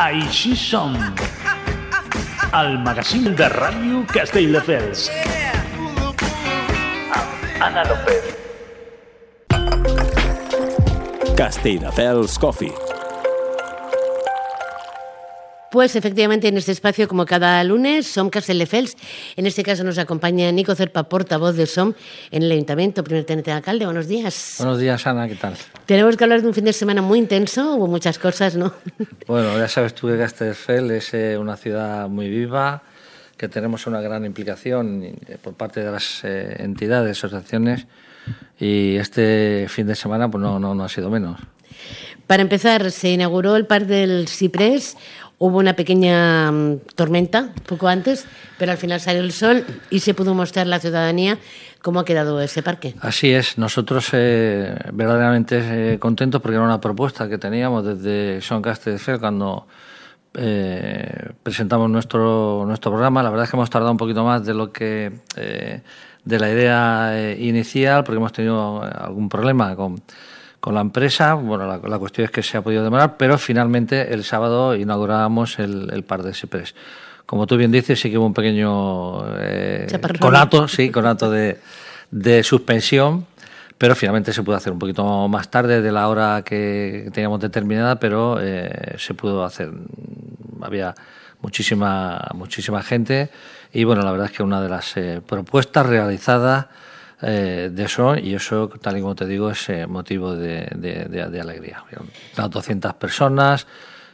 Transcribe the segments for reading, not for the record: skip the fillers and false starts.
Així som, el magazín de ràdio Castelldefels. Amb Anna López. Castelldefels Coffee. Pues efectivamente en este espacio, como cada lunes, SOM Castelldefels. En este caso nos acompaña Nico Cerpa, portavoz de SOM en el Ayuntamiento, primer teniente de alcalde. Buenos días. Buenos días, Ana, ¿qué tal? Tenemos que hablar de un fin de semana muy intenso, hubo muchas cosas, ¿no? Bueno, ya sabes tú que Castelldefels es una ciudad muy viva, que tenemos una gran implicación por parte de las entidades, asociaciones, y este fin de semana pues no ha sido menos. Para empezar, se inauguró el Parque del Ciprés. Hubo una pequeña tormenta poco antes, pero al final salió el sol y se pudo mostrar a la ciudadanía cómo ha quedado ese parque. Así es, nosotros verdaderamente contentos porque era una propuesta que teníamos desde SOM Castelldefels cuando presentamos nuestro programa. La verdad es que hemos tardado un poquito más de lo que de la idea inicial, porque hemos tenido algún problema con la empresa. Bueno, la cuestión es que se ha podido demorar, pero finalmente el sábado inaugurábamos el Parque del Ciprés. Como tú bien dices, sí que hubo un pequeño conato de suspensión, pero finalmente se pudo hacer un poquito más tarde de la hora que teníamos determinada, pero se pudo hacer. Había muchísima gente y bueno, la verdad es que una de las propuestas realizadas de eso, y eso, tal y como te digo, es motivo de alegría. 200 personas,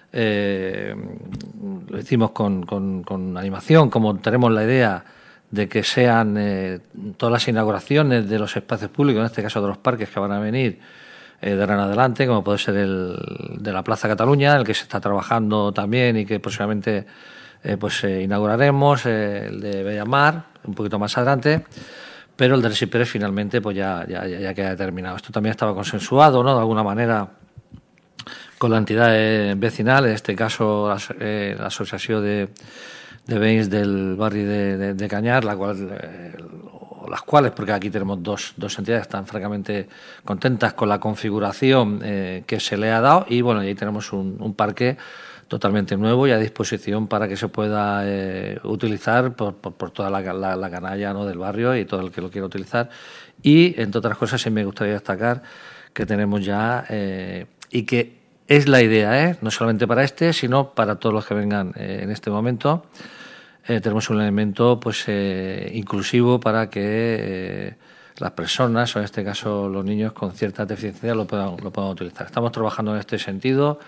lo hicimos con animación, como tenemos la idea de que sean todas las inauguraciones de los espacios públicos, en este caso de los parques que van a venir de ahora en adelante, como puede ser el de la Plaza Cataluña, el que se está trabajando también y que próximamente inauguraremos, el de Bellamar, un poquito más adelante. Pero el del Ciprés finalmente pues ya queda determinado. Esto también estaba consensuado, ¿no?, de alguna manera con la entidad vecinal, en este caso la Asociación de Veïns del barrio de Cañar, las cuales, porque aquí tenemos dos entidades, están francamente contentas con la configuración que se le ha dado, y bueno, y ahí tenemos un parque totalmente nuevo y a disposición para que se pueda utilizar por toda la canalla, ¿no?, del barrio y todo el que lo quiera utilizar. Y, entre otras cosas, sí me gustaría destacar que tenemos ya, y que es la idea, no solamente para sino para todos los que vengan en este momento, tenemos un elemento pues inclusivo para que las personas, o en este caso los niños con ciertas deficiencias, lo puedan utilizar. Estamos trabajando en este sentido.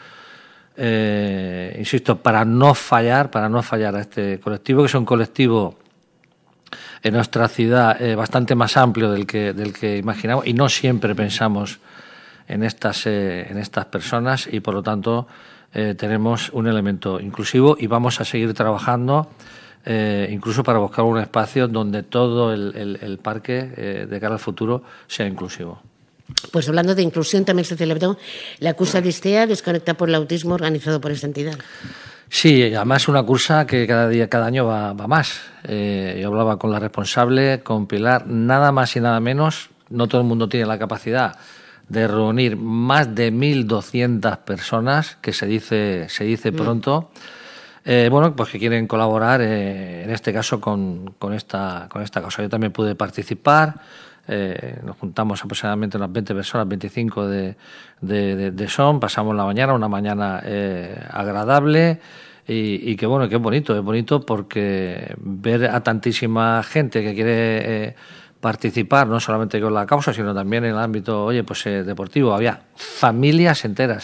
Insisto, para no fallar a este colectivo, que es un colectivo en nuestra ciudad bastante más amplio del que imaginamos, y no siempre pensamos en estas personas, y por lo tanto tenemos un elemento inclusivo y vamos a seguir trabajando incluso para buscar un espacio donde todo el parque de cara al futuro sea inclusivo. Pues hablando de inclusión, también se celebró la cursa de ISTEA Desconecta por el Autismo, organizado por esta entidad. Sí, además una cursa que cada año va más. Yo hablaba con la responsable, con Pilar, nada más y nada menos. No todo el mundo tiene la capacidad de reunir más de 1.200 personas, que se dice pronto. Bueno, pues que quieren colaborar, en este caso con esta causa. Yo también pude participar. Nos juntamos aproximadamente unas 20 personas, 25 de SOM, pasamos una mañana agradable y que bueno, que es bonito porque ver a tantísima gente que quiere participar, no solamente con la causa, sino también en el ámbito, deportivo. Había familias enteras,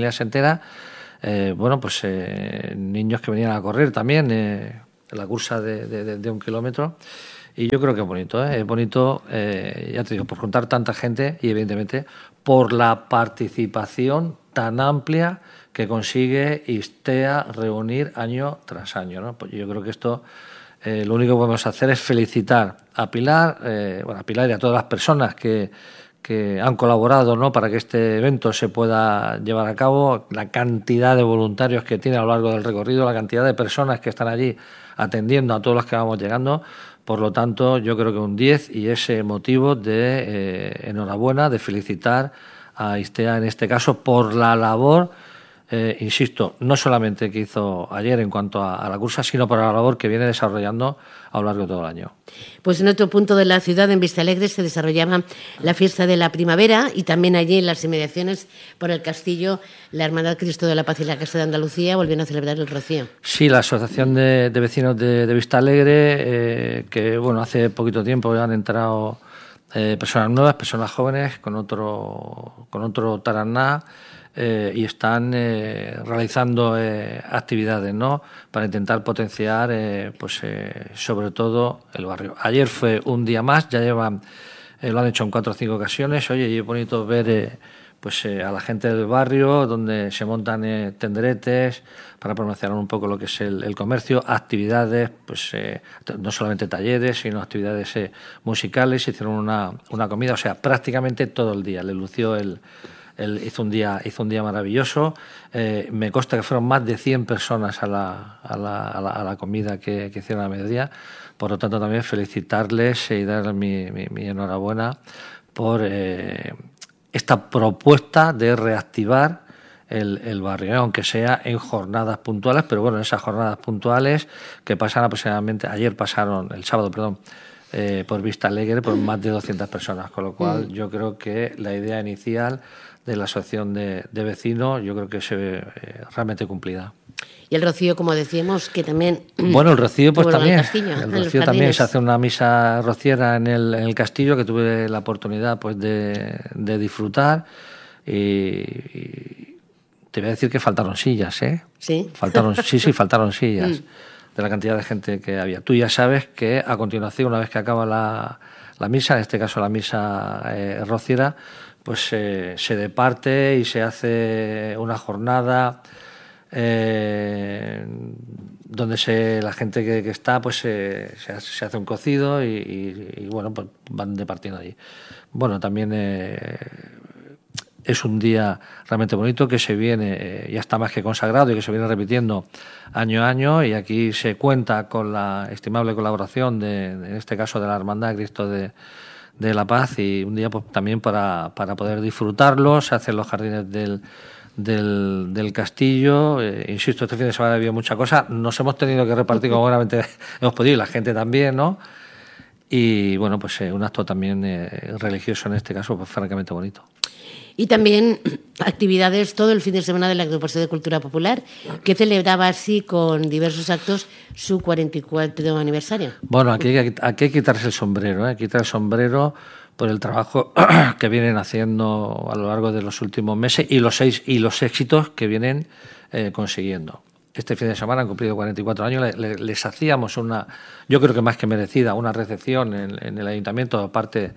niños que venían a correr también, en la cursa de 1 kilómetro. Y yo creo que es bonito, ya te digo, por contar tanta gente y evidentemente por la participación tan amplia que consigue ISTEA reunir año tras año, ¿no? Pues yo creo que esto, lo único que podemos hacer es felicitar a Pilar, a Pilar y a todas las personas que han colaborado, ¿no?, para que este evento se pueda llevar a cabo, la cantidad de voluntarios que tiene a lo largo del recorrido, la cantidad de personas que están allí atendiendo a todos los que vamos llegando. Por lo tanto, yo creo que un 10, y ese motivo de enhorabuena, de felicitar a ISTEA en este caso por la labor insisto, no solamente que hizo ayer en cuanto a la cursa, sino por la labor que viene desarrollando a lo largo de todo el año. Pues en otro punto de la ciudad, en Vistalegre, se desarrollaba la fiesta de la primavera y también allí en las inmediaciones por el castillo, la Hermandad Cristo de la Paz y la Casa de Andalucía volvieron a celebrar el Rocío. Sí, la Asociación de Vecinos de Vistalegre, que bueno, hace poquito tiempo han entrado personas nuevas, personas jóvenes con otro taraná, y están realizando actividades, ¿no?, para intentar potenciar sobre todo el barrio. Ayer fue un día más, ya llevan lo han hecho en 4 o 5 ocasiones. Oye, y es bonito ver a la gente del barrio, donde se montan tenderetes para promocionar un poco lo que es el comercio, actividades, no solamente talleres, sino actividades musicales. Hicieron una comida, o sea, prácticamente todo el día. Le lució hizo un día maravilloso. Me consta que fueron más de 100 personas a la comida que hicieron a mediodía. Por lo tanto, también felicitarles y darles mi enhorabuena por esta propuesta de reactivar el barrio, aunque sea en jornadas puntuales, pero bueno, esas jornadas puntuales que pasan aproximadamente, el sábado, por Vistalegre, por más de 200 personas, con lo cual yo creo que la idea inicial de la asociación de vecinos, yo creo que se ve realmente cumplida. Y el Rocío, como decíamos, que también... Bueno, el Rocío pues también. El Rocío también se hace una misa rociera en el castillo, que tuve la oportunidad pues de disfrutar. Y te voy a decir que faltaron sillas, ¿eh? Sí. Faltaron sillas de la cantidad de gente que había. Tú ya sabes que a continuación, una vez que acaba la misa, en este caso la misa rociera, pues se departe y se hace una jornada donde la gente que está pues se hace un cocido y bueno, pues van departiendo allí. Bueno, también es un día realmente bonito que se viene, ya está más que consagrado y que se viene repitiendo año a año, y aquí se cuenta con la estimable colaboración en este caso de la Hermandad Cristo de la Paz, y un día pues también para poder disfrutarlo. Se hacen los jardines del castillo. Insisto, este fin de semana ha habido mucha cosa. Nos hemos tenido que repartir como buenamente hemos podido, y la gente también, ¿no? Y bueno, pues un acto también religioso en este caso, pues francamente bonito. Y también actividades todo el fin de semana de la Agrupación de Cultura Popular, que celebraba así con diversos actos su 44 aniversario. Bueno, aquí hay que quitarse el sombrero, quitar el sombrero por el trabajo que vienen haciendo a lo largo de los últimos meses y los éxitos que vienen consiguiendo. Este fin de semana han cumplido 44 años, les hacíamos yo creo que más que merecida, una recepción en el ayuntamiento, aparte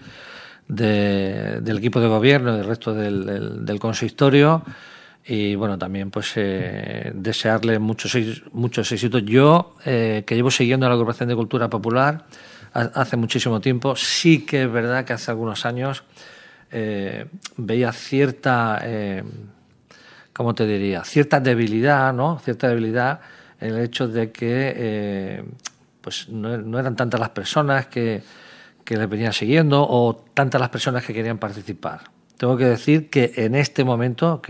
del equipo de gobierno y del resto del consistorio, y bueno, también pues desearle muchos éxitos. Yo, que llevo siguiendo la Agrupación de Cultura Popular hace muchísimo tiempo, sí que es verdad que hace algunos años veía cierta ¿cómo te diría? Cierta debilidad, ¿no? Cierta debilidad en el hecho de que pues no eran tantas las personas que le venían siguiendo, o tantas las personas que querían participar. Tengo que decir que en este momento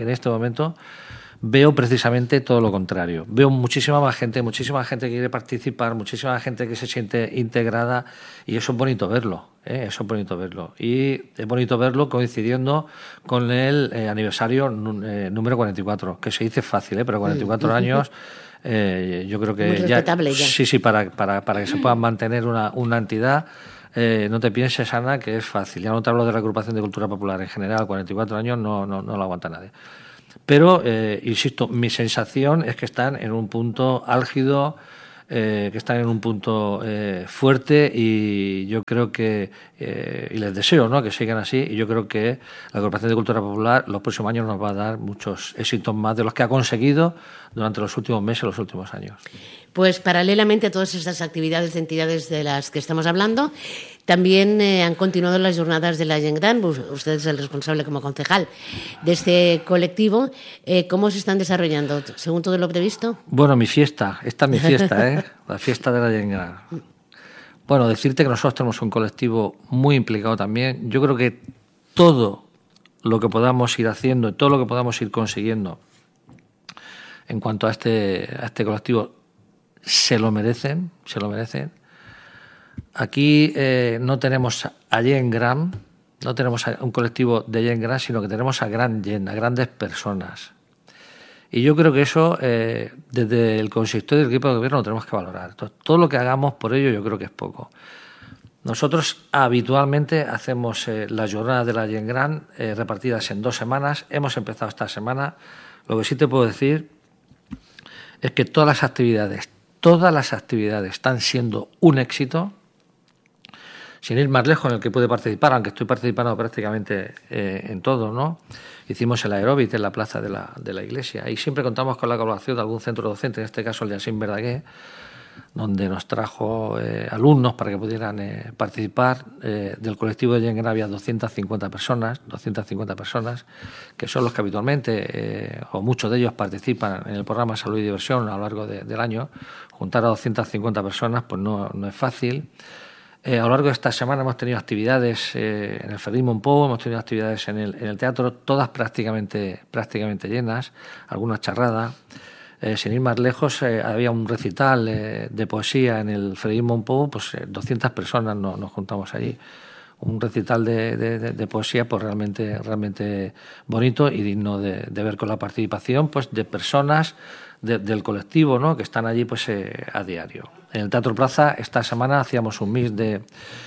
veo precisamente todo lo contrario. Veo muchísima gente que quiere participar, muchísima gente que se siente integrada, y eso es bonito verlo, eso es bonito verlo. Y es bonito verlo coincidiendo con el aniversario número 44, que se dice fácil, pero 44 años, yo creo que muy respetable ya. Sí, para que se pueda mantener una entidad. No te pienses, Ana, que es fácil. Ya no te hablo de la Agrupación de Cultura Popular en general. 44 años no lo aguanta nadie. Pero, insisto, mi sensación es que están en un punto álgido, que están en un punto fuerte, y yo creo que, y les deseo, ¿no?, que sigan así, y yo creo que la Agrupación de Cultura Popular los próximos años nos va a dar muchos éxitos más de los que ha conseguido durante los últimos meses, los últimos años. Pues paralelamente a todas estas actividades de entidades de las que estamos hablando, también han continuado las jornadas de la Gent Gran. Usted es el responsable como concejal de este colectivo. ¿Cómo se están desarrollando? ¿Según todo lo previsto? Bueno, esta es mi fiesta, la fiesta de la Gent Gran. Bueno, decirte que nosotros tenemos un colectivo muy implicado también. Yo creo que todo lo que podamos ir haciendo, todo lo que podamos ir consiguiendo en cuanto a este colectivo, se lo merecen. Aquí no tenemos a Gent Gran, no tenemos a un colectivo de Gent Gran, sino que tenemos a Gran Gent, a grandes personas. Y yo creo que eso, desde el consistorio del equipo de gobierno, lo tenemos que valorar. Entonces, todo lo que hagamos por ello yo creo que es poco. Nosotros habitualmente hacemos las jornadas de la Gent Gran repartidas en 2 semanas. Hemos empezado esta semana. Lo que sí te puedo decir es que todas las actividades están siendo un éxito. Sin ir más lejos, en el que pude participar, aunque estoy participando prácticamente en todo, ¿no? Hicimos el aeróbic en la plaza de la iglesia y siempre contamos con la colaboración de algún centro docente, en este caso el de Asín Verdaguer, donde nos trajo alumnos para que pudieran participar. Del colectivo de Gent Gran había 250 personas, que son los que habitualmente, o muchos de ellos, participan en el programa Salud y Diversión a lo largo del año. Juntar a 250 personas pues no es fácil. A lo largo de esta semana hemos tenido actividades en el Feliu Montpou, hemos tenido actividades en el teatro, todas prácticamente llenas, algunas charradas. Sin ir más lejos, había un recital de poesía en el Feliu Montpou, pues 200 personas nos juntamos allí. Un recital de poesía pues realmente bonito y digno de ver, con la participación pues de personas del colectivo, ¿no?, que están allí pues a diario. En el Teatro Plaza esta semana hacíamos un mix de...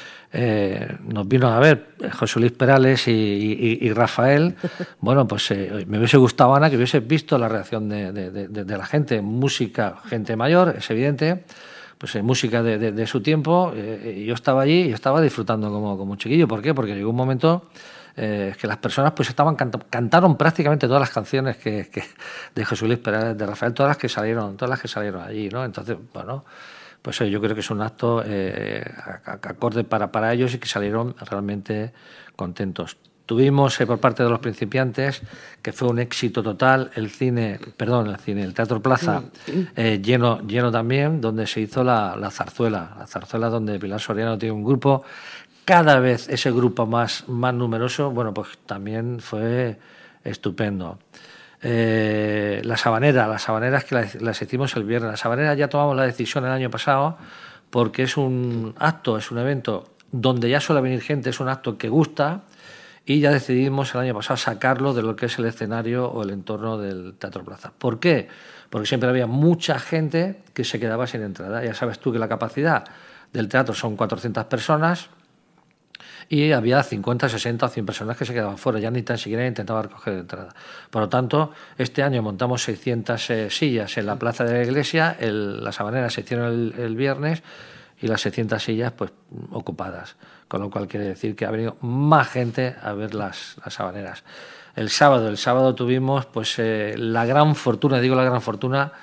nos vino a ver José Luis Perales y Rafael. Bueno, pues me hubiese gustado, Ana, que hubiese visto la reacción de la gente. Música, gente mayor, es evidente, pues música de su tiempo. Yo estaba allí y estaba disfrutando como un chiquillo. ¿Por qué? Porque llegó un momento que las personas pues cantaron prácticamente todas las canciones que de José Luis Perales, de Rafael, todas las que salieron allí, ¿no? Entonces, bueno, pues yo creo que es un acto acorde para ellos y que salieron realmente contentos. Tuvimos por parte de los principiantes, que fue un éxito total, el Teatro Plaza lleno también, donde se hizo la zarzuela donde Pilar Soriano tiene un grupo. Cada vez ese grupo más numeroso, bueno, pues también fue estupendo. Las habaneras que las hicimos el viernes. Las habaneras ya tomamos la decisión el año pasado, porque es un evento donde ya suele venir gente, es un acto que gusta, y ya decidimos el año pasado sacarlo de lo que es el escenario o el entorno del Teatro Plaza. ¿Por qué? Porque siempre había mucha gente que se quedaba sin entrada. Ya sabes tú que la capacidad del teatro son 400 personas, y había 50, 60 o 100 personas que se quedaban fuera, ya ni tan siquiera intentaban recoger entrada. Por lo tanto, este año montamos 600 sillas en la plaza de la iglesia, las habaneras se hicieron el viernes y las 600 sillas pues ocupadas, con lo cual quiere decir que ha venido más gente a ver las habaneras. El sábado tuvimos pues la gran fortuna, digo la gran fortuna,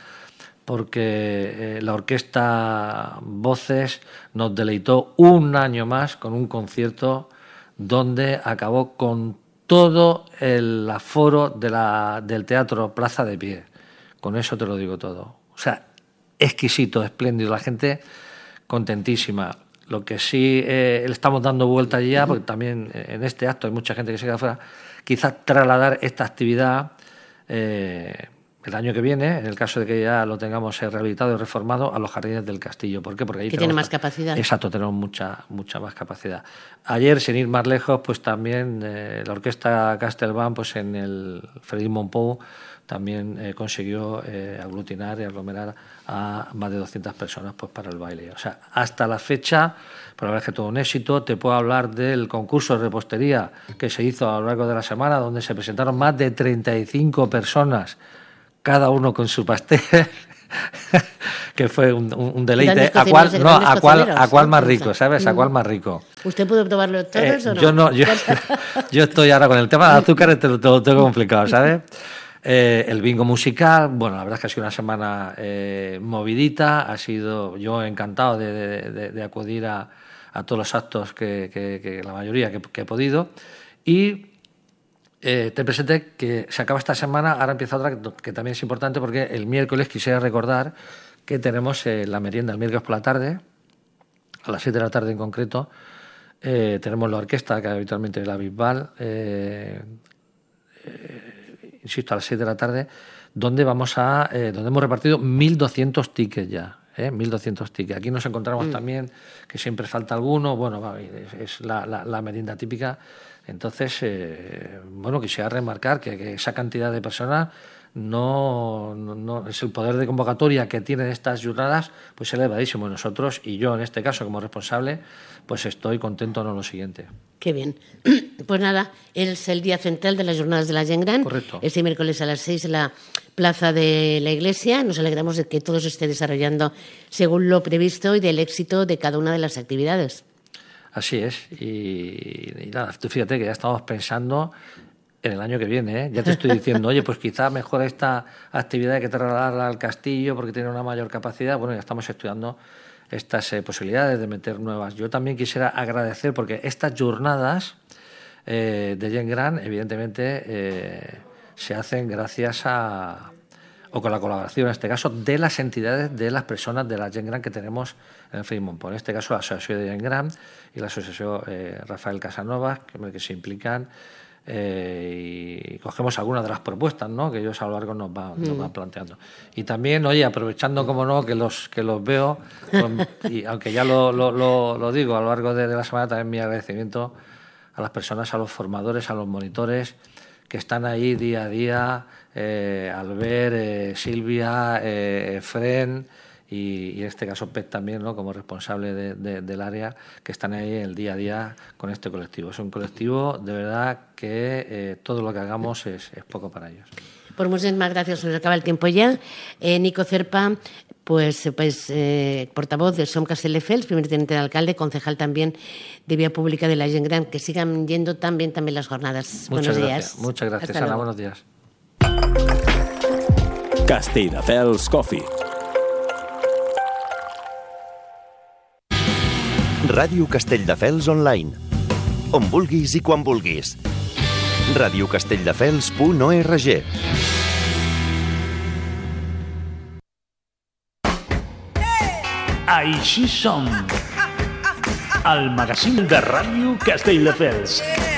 porque la orquesta Voces nos deleitó un año más con un concierto donde acabó con todo el aforo del Teatro Plaza de pie. Con eso te lo digo todo. O sea, exquisito, espléndido, la gente contentísima. Lo que sí le estamos dando vuelta ya, porque también en este acto hay mucha gente que se queda fuera, quizás trasladar esta actividad el año que viene, en el caso de que ya lo tengamos rehabilitado y reformado, a los Jardines del Castillo. ¿Por qué? Porque ahí tiene más capacidad. Exacto, tenemos mucha más capacidad. Ayer, sin ir más lejos, pues también la orquesta Castelbán, pues en el Feliu Montpou, también consiguió aglutinar y aglomerar a más de 200 personas pues para el baile. O sea, hasta la fecha, por la verdad es que todo un éxito. Te puedo hablar del concurso de repostería que se hizo a lo largo de la semana, donde se presentaron más de 35 personas, cada uno con su pastel, que fue un deleite. ¿A cuál más rico, sabes? ¿A cuál más rico? ¿Usted pudo probarlo todos o no? Yo no, yo estoy ahora con el tema de azúcar, te lo tengo complicado, ¿sabes? El bingo musical, bueno, la verdad es que ha sido una semana movidita, ha sido yo encantado de acudir a todos los actos que la mayoría que he podido, y te presenté que se acaba esta semana, ahora empieza otra que también es importante, porque el miércoles quisiera recordar que tenemos la merienda el miércoles por la tarde, a las 7 de la tarde en concreto. Tenemos la orquesta, que habitualmente es la Bisbal, insisto, a las 7 de la tarde. donde donde hemos repartido 1.200 tickets ya. 1.200 tickets. Aquí nos encontramos también que siempre falta alguno. Bueno, es la merienda típica. Entonces, quisiera remarcar que esa cantidad de personas no es el poder de convocatoria que tienen estas jornadas, pues elevadísimo. Nosotros, y yo en este caso como responsable, pues estoy contento en lo siguiente. Qué bien. Pues nada, es el día central de las jornadas de la Gent Gran. Correcto. Este miércoles a las 6 en la plaza de la iglesia. Nos alegramos de que todo se esté desarrollando según lo previsto y del éxito de cada una de las actividades. Así es. Y nada, tú fíjate que ya estamos pensando en el año que viene, ¿eh? Ya te estoy diciendo, oye, pues quizás mejor esta actividad hay que trasladarla al castillo porque tiene una mayor capacidad. Bueno, ya estamos estudiando estas posibilidades de meter nuevas. Yo también quisiera agradecer porque estas jornadas de Gent Gran, evidentemente, se hacen gracias o con la colaboración, en este caso, de las entidades, de las personas de la Gent Gran que tenemos en el Fremont. En este caso, la Asociación de Gent Gran y la Asociación Rafael Casanovas, que se implican. Y cogemos algunas de las propuestas, ¿no?, que ellos a lo largo nos van planteando. Y también, oye, aprovechando, como no, que los veo, y aunque ya lo digo a lo largo de la semana, también mi agradecimiento a las personas, a los formadores, a los monitores que están ahí día a día, Albert, Silvia, Fren y en este caso Pet también, ¿no?, como responsable del área, que están ahí el día a día con este colectivo. Es un colectivo de verdad que todo lo que hagamos es poco para ellos. Pues muchísimas gracias, se nos acaba el tiempo ya. Nico Cerpa, pues portavoz de Som Castelldefels, primer teniente de alcalde, concejal también de Vía Pública de la Gent Gran, que sigan yendo también las jornadas. Buenos días. Muchas gracias, Hasta Ana. luego. Buenos días. Castelldefels Coffee. Ràdio Castelldefels Online. On vulguis i quan vulguis. radiocastelldefels.org. Així som. El magazín de Ràdio Castelldefels.